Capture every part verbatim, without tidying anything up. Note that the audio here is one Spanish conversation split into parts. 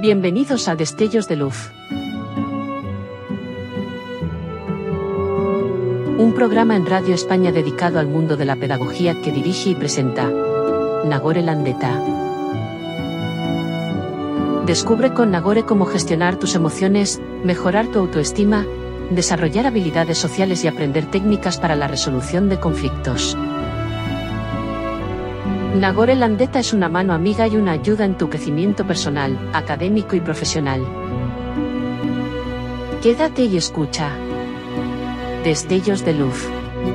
Bienvenidos a Destellos de Luz. Un programa en Radio España dedicado al mundo de la pedagogía que dirige y presenta Nagore Landeta. Descubre con Nagore cómo gestionar tus emociones, mejorar tu autoestima, desarrollar habilidades sociales y aprender técnicas para la resolución de conflictos. Nagore Landeta es una mano amiga y una ayuda en tu crecimiento personal, académico y profesional. Quédate y escucha. Destellos de Luz.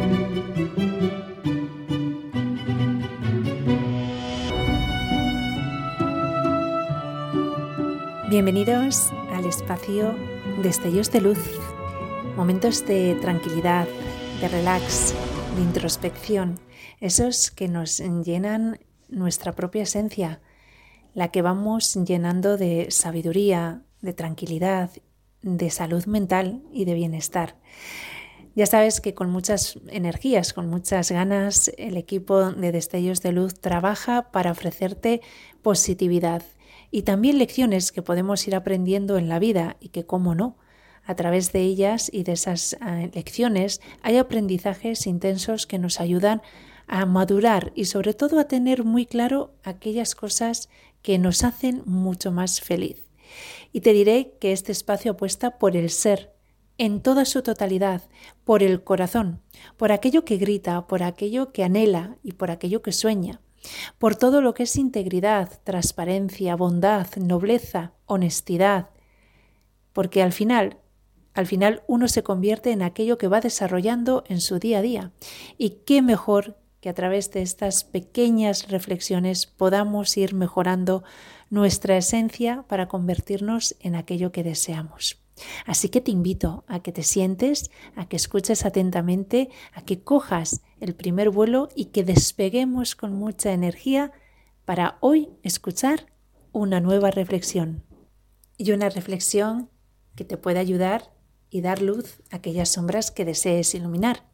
Bienvenidos al espacio Destellos de Luz. Momentos de tranquilidad, de relax, de introspección. Esos que nos llenan nuestra propia esencia, la que vamos llenando de sabiduría, de tranquilidad, de salud mental y de bienestar. Ya sabes que con muchas energías, con muchas ganas, el equipo de Destellos de Luz trabaja para ofrecerte positividad y también lecciones que podemos ir aprendiendo en la vida y que, cómo no, a través de ellas y de esas uh, lecciones hay aprendizajes intensos que nos ayudan a madurar y sobre todo a tener muy claro aquellas cosas que nos hacen mucho más feliz. Y te diré que este espacio apuesta por el ser, en toda su totalidad, por el corazón, por aquello que grita, por aquello que anhela y por aquello que sueña, por todo lo que es integridad, transparencia, bondad, nobleza, honestidad, porque al final, al final uno se convierte en aquello que va desarrollando en su día a día. Y qué mejor que a través de estas pequeñas reflexiones podamos ir mejorando nuestra esencia para convertirnos en aquello que deseamos. Así que te invito a que te sientes, a que escuches atentamente, a que cojas el primer vuelo y que despeguemos con mucha energía para hoy escuchar una nueva reflexión. Y una reflexión que te pueda ayudar y dar luz a aquellas sombras que desees iluminar.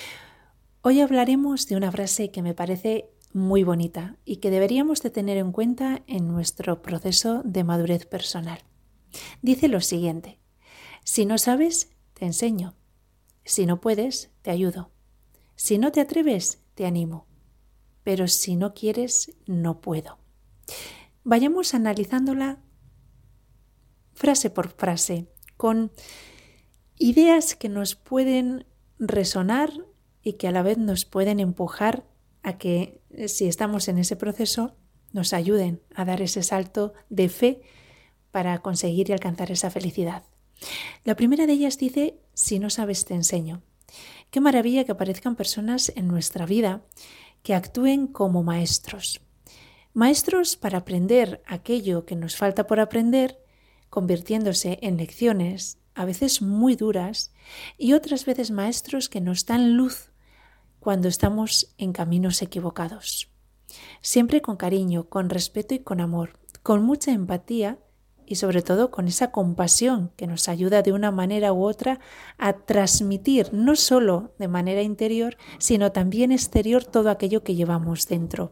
Hoy hablaremos de una frase que me parece muy bonita y que deberíamos de tener en cuenta en nuestro proceso de madurez personal. Dice lo siguiente: si no sabes, te enseño. Si no puedes, te ayudo. Si no te atreves, te animo. Pero si no quieres, no puedo. Vayamos analizándola frase por frase, con ideas que nos pueden resonar y que a la vez nos pueden empujar a que, si estamos en ese proceso, nos ayuden a dar ese salto de fe para conseguir y alcanzar esa felicidad. La primera de ellas dice: si no sabes, te enseño. Qué maravilla que aparezcan personas en nuestra vida que actúen como maestros. Maestros para aprender aquello que nos falta por aprender, convirtiéndose en lecciones, a veces muy duras, y otras veces maestros que nos dan luz cuando estamos en caminos equivocados. Siempre con cariño, con respeto y con amor, con mucha empatía y sobre todo con esa compasión que nos ayuda de una manera u otra a transmitir no solo de manera interior, sino también exterior todo aquello que llevamos dentro.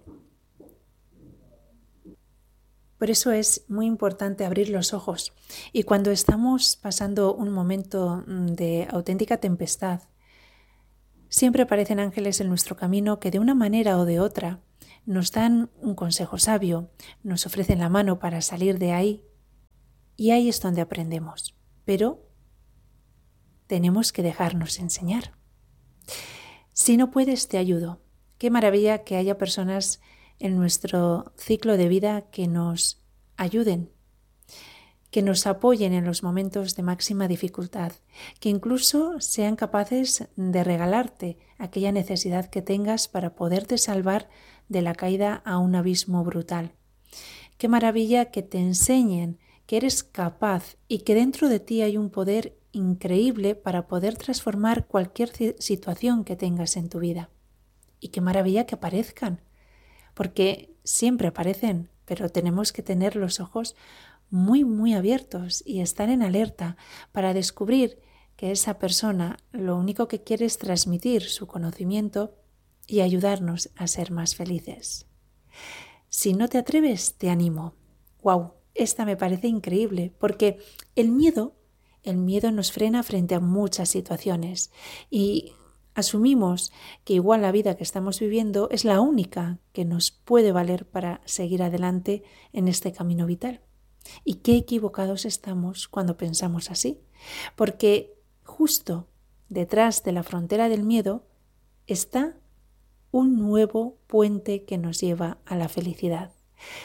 Por eso es muy importante abrir los ojos y cuando estamos pasando un momento de auténtica tempestad, siempre aparecen ángeles en nuestro camino que de una manera o de otra nos dan un consejo sabio, nos ofrecen la mano para salir de ahí y ahí es donde aprendemos. Pero tenemos que dejarnos enseñar. Si no puedes, te ayudo. Qué maravilla que haya personas en nuestro ciclo de vida que nos ayuden, que nos apoyen en los momentos de máxima dificultad, que incluso sean capaces de regalarte aquella necesidad que tengas para poderte salvar de la caída a un abismo brutal. Qué maravilla que te enseñen que eres capaz y que dentro de ti hay un poder increíble para poder transformar cualquier situación que tengas en tu vida. Y qué maravilla que aparezcan, porque siempre aparecen, pero tenemos que tener los ojos muy, muy abiertos y estar en alerta para descubrir que esa persona lo único que quiere es transmitir su conocimiento y ayudarnos a ser más felices. Si no te atreves, te animo. ¡Wow! esta me parece increíble, porque el miedo, el miedo nos frena frente a muchas situaciones y asumimos que igual la vida que estamos viviendo es la única que nos puede valer para seguir adelante en este camino vital. Y qué equivocados estamos cuando pensamos así, porque justo detrás de la frontera del miedo está un nuevo puente que nos lleva a la felicidad.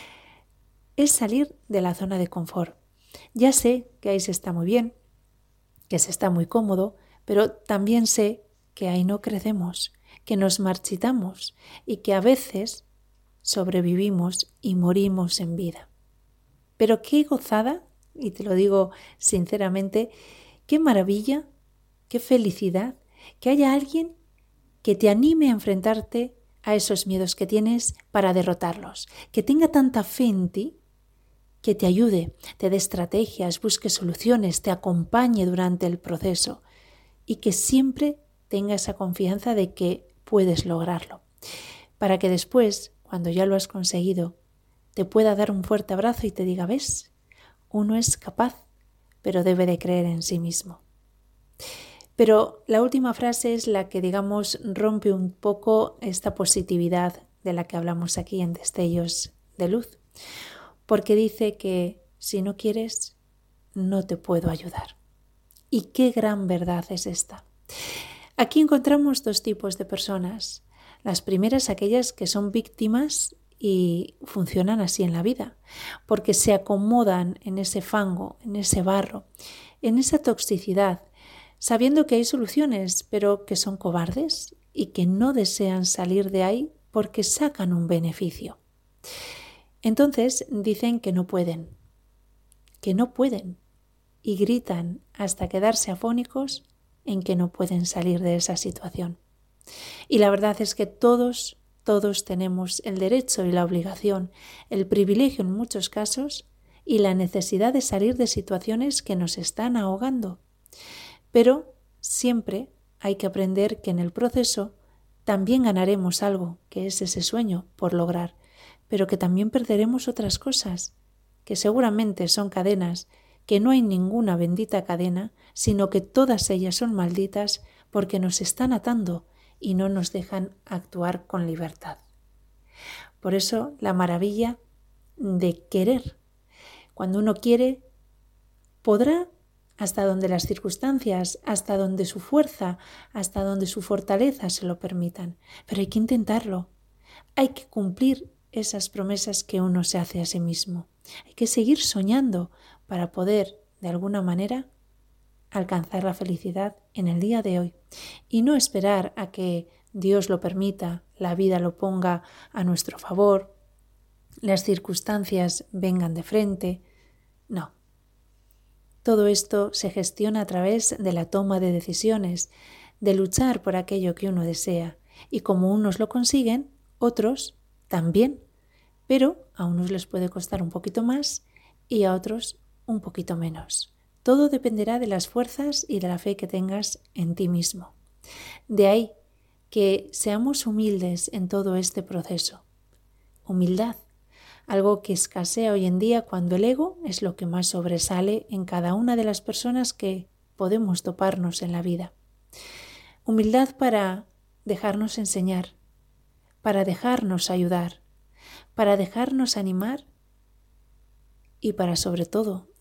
Es salir de la zona de confort. Ya sé que ahí se está muy bien, que se está muy cómodo, pero también sé que ahí no crecemos, que nos marchitamos y que a veces sobrevivimos y morimos en vida. Pero qué gozada, y te lo digo sinceramente, qué maravilla, qué felicidad que haya alguien que te anime a enfrentarte a esos miedos que tienes para derrotarlos, que tenga tanta fe en ti, que te ayude, te dé estrategias, busque soluciones, te acompañe durante el proceso y que siempre tenga esa confianza de que puedes lograrlo, para que después, cuando ya lo has conseguido, te pueda dar un fuerte abrazo y te diga, ¿ves? Uno es capaz, pero debe de creer en sí mismo. Pero la última frase es la que, digamos, rompe un poco esta positividad de la que hablamos aquí en Destellos de Luz, porque dice que si no quieres, no te puedo ayudar. Y qué gran verdad es esta. Aquí encontramos dos tipos de personas. Las primeras, aquellas que son víctimas y funcionan así en la vida, porque se acomodan en ese fango, en ese barro, en esa toxicidad, sabiendo que hay soluciones, pero que son cobardes y que no desean salir de ahí porque sacan un beneficio. Entonces dicen que no pueden, que no pueden, y gritan hasta quedarse afónicos en que no pueden salir de esa situación. Y la verdad es que todos, todos tenemos el derecho y la obligación, el privilegio en muchos casos y la necesidad de salir de situaciones que nos están ahogando. Pero siempre hay que aprender que en el proceso también ganaremos algo, que es ese sueño por lograr, pero que también perderemos otras cosas, que seguramente son cadenas, que no hay ninguna bendita cadena, sino que todas ellas son malditas porque nos están atando y no nos dejan actuar con libertad. Por eso la maravilla de querer. Cuando uno quiere, podrá hasta donde las circunstancias, hasta donde su fuerza, hasta donde su fortaleza se lo permitan. Pero hay que intentarlo. Hay que cumplir esas promesas que uno se hace a sí mismo. Hay que seguir soñando para poder, de alguna manera, alcanzar la felicidad en el día de hoy. Y no esperar a que Dios lo permita, la vida lo ponga a nuestro favor, las circunstancias vengan de frente. No. Todo esto se gestiona a través de la toma de decisiones, de luchar por aquello que uno desea. Y como unos lo consiguen, otros también. Pero a unos les puede costar un poquito más y a otros un poquito menos. Todo dependerá de las fuerzas y de la fe que tengas en ti mismo. De ahí que seamos humildes en todo este proceso. Humildad. Algo que escasea hoy en día cuando el ego es lo que más sobresale en cada una de las personas que podemos toparnos en la vida. Humildad para dejarnos enseñar, para dejarnos ayudar, para dejarnos animar y para sobre todo